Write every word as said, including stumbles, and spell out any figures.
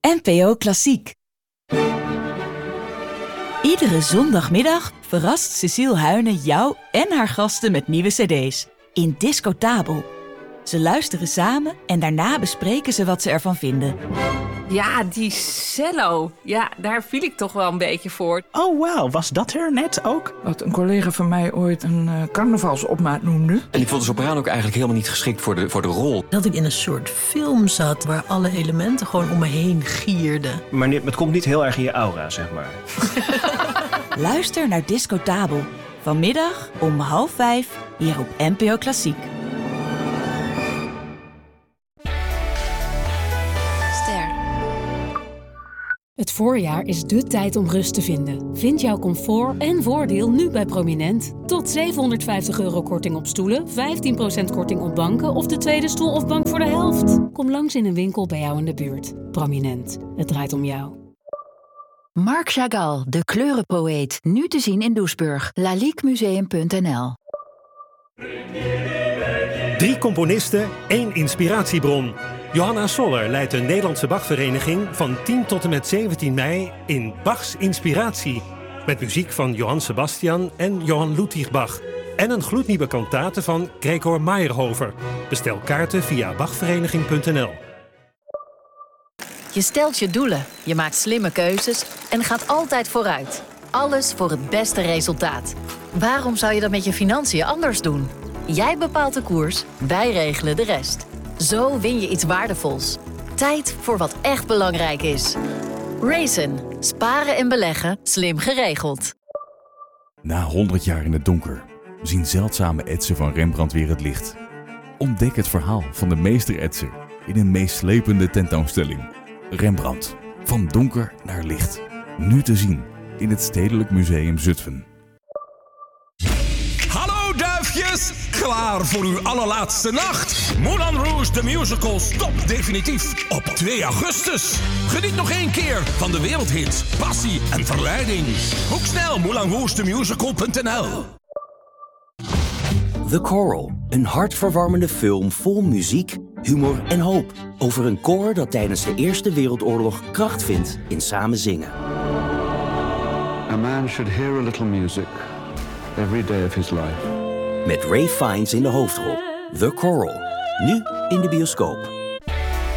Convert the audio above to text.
N P O Klassiek. Iedere zondagmiddag verrast Cecile Huyne jou en haar gasten met nieuwe cd's. In Discotabel. Ze luisteren samen en daarna bespreken ze wat ze ervan vinden. Ja, die cello. Ja, daar viel ik toch wel een beetje voor. Oh, wauw. Was dat er net ook? Wat een collega van mij ooit een uh, carnavalsopmaat noemde. En ik vond de sopraan ook eigenlijk helemaal niet geschikt voor de, voor de rol. Dat ik in een soort film zat waar alle elementen gewoon om me heen gierden. Maar het komt niet heel erg in je aura, zeg maar. Luister naar Discotabel. Vanmiddag om half vijf hier op N P O Klassiek. Het voorjaar is dé tijd om rust te vinden. Vind jouw comfort en voordeel nu bij Prominent. Tot zevenhonderdvijftig euro korting op stoelen, vijftien procent korting op banken of de tweede stoel of bank voor de helft. Kom langs in een winkel bij jou in de buurt. Prominent, het draait om jou. Marc Chagall, de kleurenpoëet. Nu te zien in Doesburg. laliquemuseum punt n l. Drie componisten, één inspiratiebron. Johanna Soller leidt de Nederlandse Bachvereniging van tien tot en met zeventien mei in Bachs Inspiratie. Met muziek van Johann Sebastian en Johann Ludwig Bach. En een gloednieuwe kantate van Gregor Meyerhofer. Bestel kaarten via bachvereniging punt n l. Je stelt je doelen, je maakt slimme keuzes en gaat altijd vooruit. Alles voor het beste resultaat. Waarom zou je dat met je financiën anders doen? Jij bepaalt de koers, wij regelen de rest. Zo win je iets waardevols. Tijd voor wat echt belangrijk is. Raisin. Sparen en beleggen. Slim geregeld. Na honderd jaar in het donker zien zeldzame etsen van Rembrandt weer het licht. Ontdek het verhaal van de meester-etser in een meeslepende tentoonstelling. Rembrandt. Van donker naar licht. Nu te zien in het Stedelijk Museum Zutphen. Hallo duifjes, klaar voor uw allerlaatste nacht. Moulin Rouge the Musical stopt definitief op twee augustus. Geniet nog één keer van de wereldhits, passie en verleiding. Boek snel moulin rouge the musical punt n l. The Choral, een hartverwarmende film vol muziek, humor en hoop. Over een koor dat tijdens de Eerste Wereldoorlog kracht vindt in samen zingen. A man should hear a little music every day of his life. Met Ray Fiennes in de hoofdrol. The Choral. Nu in de bioscoop.